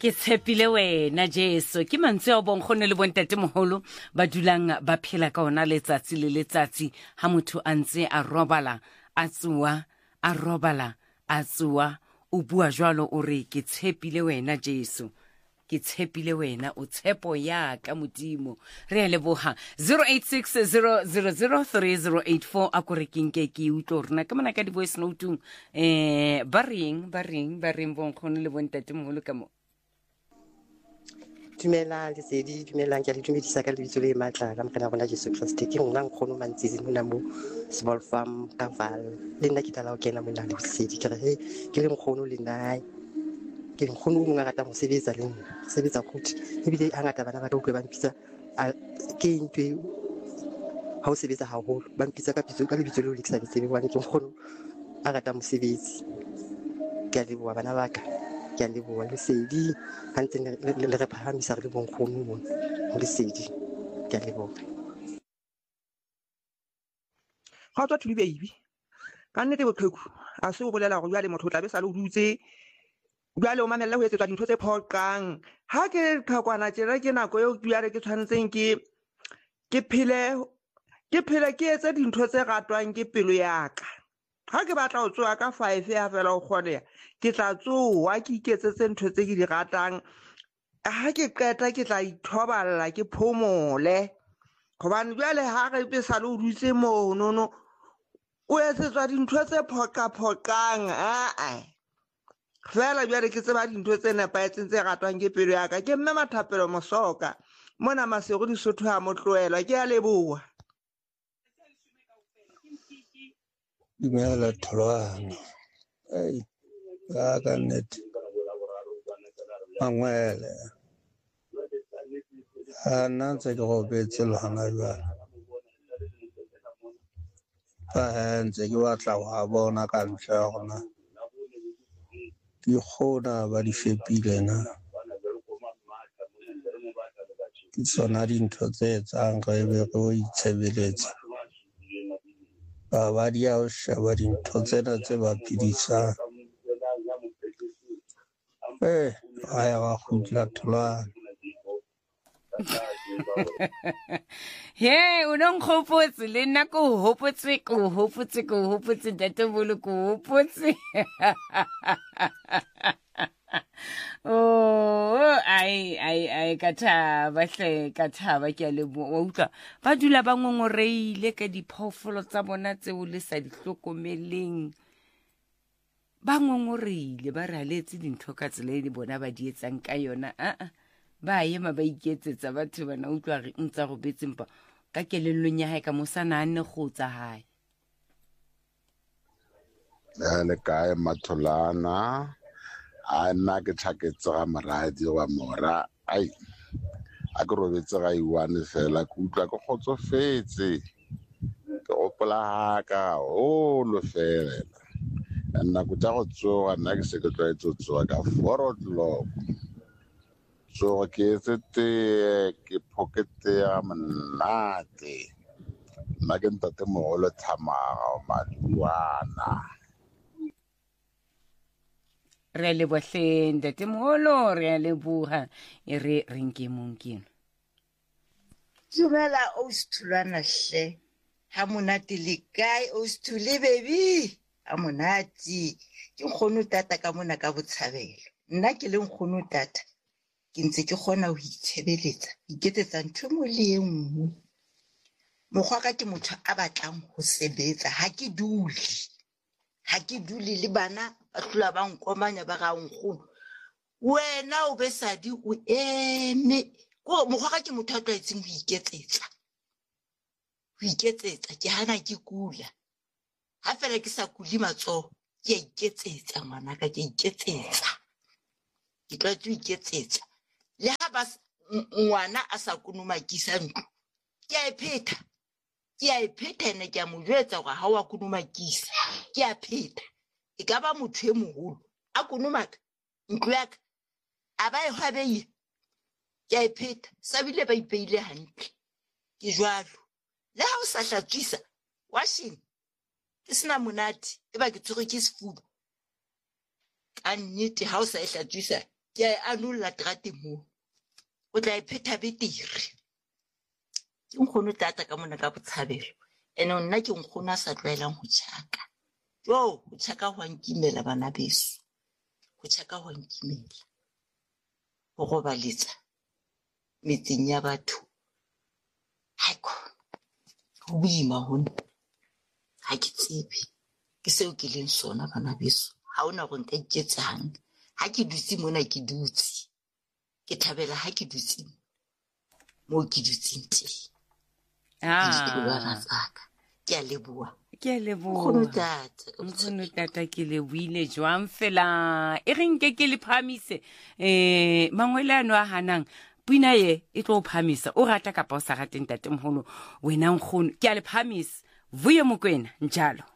Ke tshepile wena Jesu ke mantswe a bonkgone le bontate moholo ba dulang ba phela ka ona letsatsi le letsatsi ha motho a ntse a robala a tsuwa o bua jwalo o re ke tshepile wena Jesu ke tshepile wena o tshepo ya ka modimo re leboha 0860003084 a kore ke utlo rena ke mona ka di voice note ba reng bonkgone le bontate moholo ka mo Dumelang Lesedi, dumelang ke a le dumedisa ka lebitso le matla ka morena rona Jesu Kriste ke nna nkgono Mantsisi mona mo Small Farm Kaval le nna ke tla o kena mona le Lesedi ke re ke le nkgono le nai ke le nkgono mo ngata mo sebetsa le nna sebetsa futhi ebile hangata bana ba tlo ba mpitsa ke intwe ha o sebetsa haholo ba mpitsa ka lebitso le o le ke sa bitseng wa ke nkgono a rata mosebetsi ke a leboha bana ba ka ke a leboha Lesedi ha ntse le re phahamisa re le bonkgono mo Lesedi ke a leboha ga tswa thuli baby ka nnete boqheku a se o bolela gore jwale motho o tla be sa le o dutse jwale o mamella ho etsetswa dintho tse phoqang ha ke tlhakwana tjena ke nako eo jwale ke tshwantseng ke phele ke etse dintho tse ratwang ke pelo ya ka ha ke batla ho tsoa ka 5 ya fela o kgoneha ke tla tsoa ke iketsetse ntho tse ke di ratang ha ke qeta ke tla ithoballa ke phomole gobane jwale ha re be sa le o dutse monono o etsetswa dintho tse phoqang fela jwale ke tseba dintho tse nepahetseng tse ratwang ke pelo ya ka ke mme Mathapelo Mosoka mona Masego Lesotho ha mo tloelwa ke a leboha Dumela Tholwana ka nnete mangwele a nna ntse ke robetse le hana jwale ntse ke batla ho a bona ka ntle ya gona ke kgona ba di fepile na ke tsona dintho tse etsang re be re o itshebeletse ba di a o sheba dintho tsena tse ba phedisang ya ba khutla Tholwana he o nong khopotse le nna ko hopotse date bolo ko hopotse ai ka thaba ke a leboha wa utlwa ba dula ba ngongoreile ka diphoofolo tsa bona tseo le sa di hlokomeleng ba ngongoreile ba raletse dintho ka tsela e di bona ba di etsang ka yona ba ema ba iketsetsa batho bana utlwa re ntsa go betsempa ka kelellong ya hae ka mosana nne go tsa hae le kae Matholana a nna ke thaketse ga moradi wa mora a ke robetse ga iwane fela ke utlwa ke kgotsofetse ke gopola haka lo fela nna go tsa go tsoga nna ke se ke tlwaetse go tsoga ka 4 o'clock so ke etsetse ke phokete ya monate nna ke ntate mogolo Thamaga Maduana re le bohle ntate moholo re a leboha e re renke monkeno dumela o Sithulwana hle ha monate le kae o Sithule baby ha monate ke nkgono tata ka mona ka Botshabelo nna ke le nkgono tata ke ntse ke kgona ho itshebeletsa iketsetsa ntho mo le engwe mokgwa ka ke motho a batlang ho sebetsa ha ke dule le bana ba hlola ba nkomanya ba ga nkgono wena o be sadi o eme ko mokgwa ka ke motho a tlwaetseng ho iketsetsa ke hana ke kula ha fela ke sa kuli matsoho ke iketsetsa ngwanaka ke iketsetsa ke tlwaetse ho iketsetsa le ha ba ngwana a sa kunumakisa ntlo ke a ipheta ene ke a mo jwetsa gore ha wa kunumakisa ke a pheta e ka ba motho e moholo a kunumaka ntlo ya ka a ba e hwabeile ke a ipheta sa bile ba ipeile hantle ke jwalo le ha o sa hlatswisa washing ke sena monate e ba ke tshwere ke sefuba ka nnete ha o sa e hlatswisa ke a anulla terate mo o tla e pheta betere ke nkgono tata ka mona ka botshabelo ene nna ke nkgono a sa tlwaelang ho tjhaka ho tjhaka ho nkimela bana beso ho tjhaka ho nkimela ho robaletsa metseng ya batho haiko ho boima hona ha ke tsebe ke seo ke leng sona bana beso ha ona go nka iketsang ha ke dutse mona ke dutse ke thabela ha ke dutse mo ke dutseng teng ke a leboa nkgono tata ke leboile jwang fela e re nke ke le phamise mangwele ano a hanang puina ye e tlo phamisa o rata kapa o sa rateng tatemogolo wena nkgono ke a le phamisa vuye mokwena njalo